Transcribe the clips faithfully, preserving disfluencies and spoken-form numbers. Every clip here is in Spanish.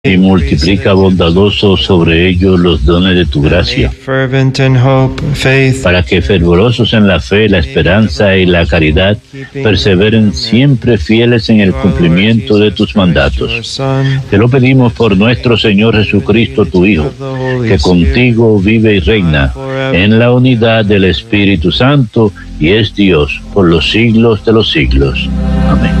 y multiplica bondadoso sobre ellos los dones de tu gracia, para que fervorosos en la fe, la esperanza y la caridad perseveren siempre fieles en el cumplimiento de tus mandatos. Te lo pedimos por nuestro Señor Jesucristo, tu Hijo, que contigo vive y reina en la unidad del Espíritu Santo y es Dios por los siglos de los siglos. Amén.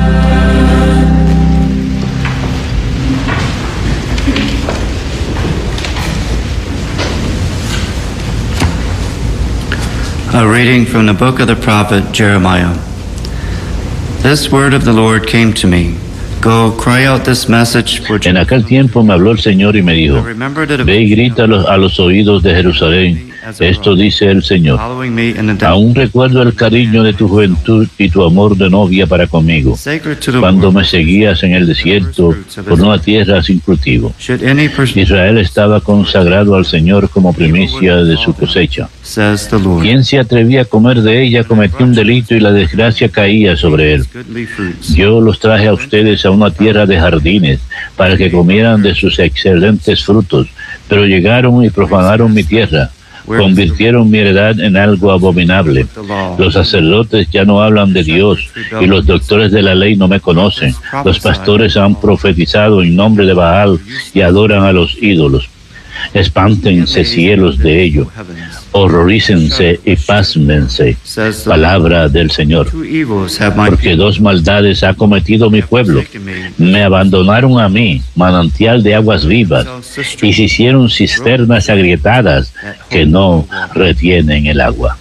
A reading from the book of the prophet Jeremiah. This word of the Lord came to me. Go, cry out this message for En aquel tiempo me habló el Señor y me dijo: Ve y grita a los, a los oídos de Jerusalén. Esto dice el Señor: aún recuerdo el cariño de tu juventud y tu amor de novia para conmigo, cuando me seguías en el desierto por una tierra sin cultivo. Israel estaba consagrado al Señor como primicia de su cosecha. Quien se atrevía a comer de ella cometía un delito y la desgracia caía sobre él. Yo los traje a ustedes a una tierra de jardines para que comieran de sus excelentes frutos, pero llegaron y profanaron mi tierra. Convirtieron mi heredad en algo abominable. Los sacerdotes ya no hablan de Dios y los doctores de la ley no me conocen. Los pastores han profetizado en nombre de Baal y adoran a los ídolos. Espántense cielos de ello, horrorícense y pásmense. Palabra del Señor. Porque dos maldades ha cometido mi pueblo. Me abandonaron a mí, manantial de aguas vivas, y se hicieron cisternas agrietadas que no retienen el agua.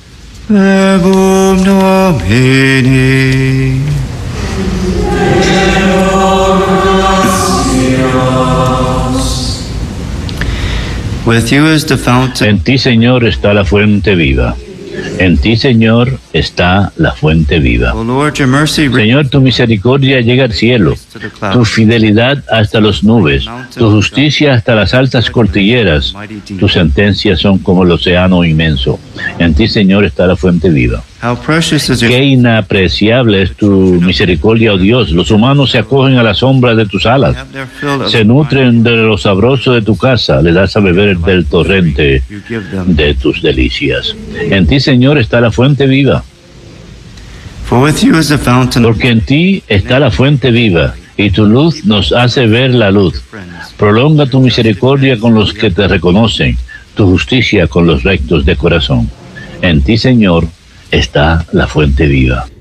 En ti, Señor, está la fuente viva. En ti, Señor, está la fuente viva. Señor, tu misericordia llega al cielo, tu fidelidad hasta las nubes, tu justicia hasta las altas cordilleras. Tus sentencias son como el océano inmenso. En ti, Señor, está la fuente viva. Qué inapreciable es tu misericordia, oh Dios. Los humanos se acogen a la sombra de tus alas. Se nutren de lo sabroso de tu casa. Le das a beber del torrente de tus delicias. En ti, Señor, está la fuente viva. Porque en ti está la fuente viva, y tu luz nos hace ver la luz. Prolonga tu misericordia con los que te reconocen, tu justicia con los rectos de corazón. En ti, Señor, está la fuente viva.